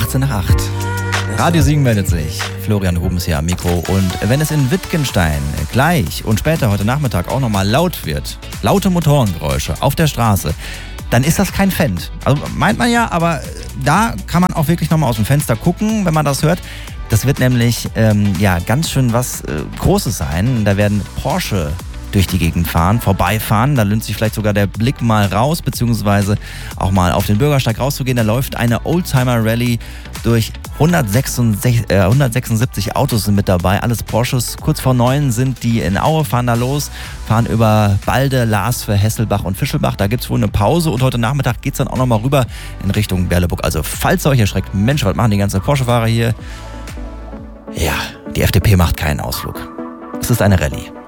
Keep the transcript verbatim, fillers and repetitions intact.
achtzehn nach acht. Radio Siegen meldet sich. Florian Rubens hier am Mikro. Und wenn es in Wittgenstein gleich und später heute Nachmittag auch nochmal laut wird, laute Motorengeräusche auf der Straße, dann ist das kein Fendt. Also meint man ja, aber da kann man auch wirklich nochmal aus dem Fenster gucken, wenn man das hört. Das wird nämlich ähm, ja, ganz schön was äh, Großes sein. Da werden Porsche durch die Gegend fahren, vorbeifahren. Da lohnt sich vielleicht sogar der Blick mal raus, beziehungsweise auch mal auf den Bürgersteig rauszugehen. Da läuft eine Oldtimer-Rallye durch hundertsechsundsechzig, äh, hundertsechsundsiebzig Autos sind mit dabei, alles Porsches. Kurz vor neun sind die in Aue, fahren da los, fahren über Balde, Laasve, Hesselbach und Fischelbach. Da gibt es wohl eine Pause und heute Nachmittag geht es dann auch nochmal rüber in Richtung Berleburg. Also falls ihr euch erschreckt, Mensch, was machen die ganzen Porsche-Fahrer hier? Ja, die F D P macht keinen Ausflug. Es ist eine Rallye.